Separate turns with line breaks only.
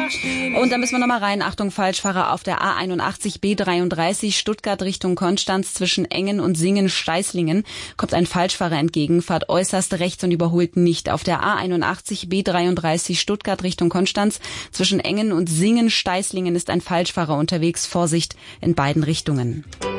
Und dann müssen wir nochmal rein. Achtung, Falschfahrer auf der A81 B33 Stuttgart Richtung Konstanz zwischen Engen und Singen-Steißlingen. Kommt ein Falschfahrer entgegen, fahrt äußerst rechts und überholt nicht. Auf der A81 B33 Stuttgart Richtung Konstanz zwischen Engen und Singen-Steißlingen ist ein Falschfahrer unterwegs. Vorsicht in beiden Richtungen.